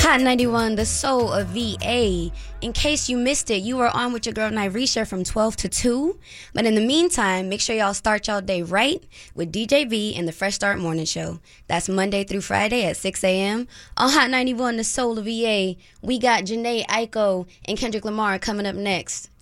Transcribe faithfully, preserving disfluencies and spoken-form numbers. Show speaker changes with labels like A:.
A: Hot ninety-one, the soul of V A. In case you missed it, you were on with your girl Nyrisha from twelve to two. But in the meantime, make sure y'all start y'all day right with D J V and the Fresh Start Morning Show. That's Monday through Friday at six a.m. on Hot ninety-one, the soul of V A. We got Janae Aiko and Kendrick Lamar coming up next.